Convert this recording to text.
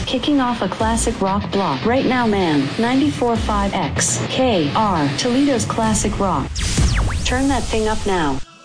Kicking off a classic rock block right now, man. 94.5 XKR, Toledo's classic rock. Turn that thing up now.